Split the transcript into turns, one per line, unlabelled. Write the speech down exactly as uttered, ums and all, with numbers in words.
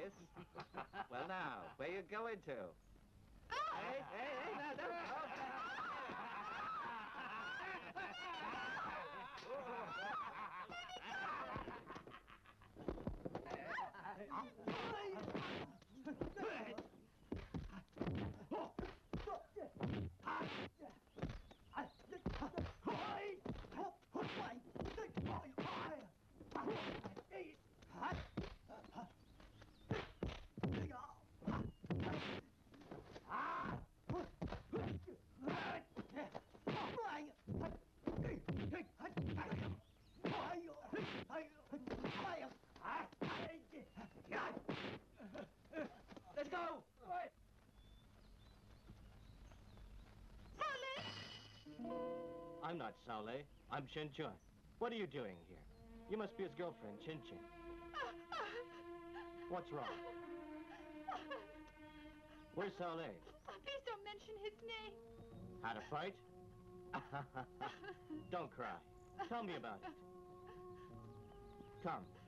this. Well, now, where you going to? Hey, hey, hey, now, don't Let's go! I'm not Saule. I'm Chin Chun. What are you doing here? You must be his girlfriend, Chin Chin. What's wrong? Where's Saule?
Please don't mention his name.
Had a fight? Don't cry. Tell me about it. Come.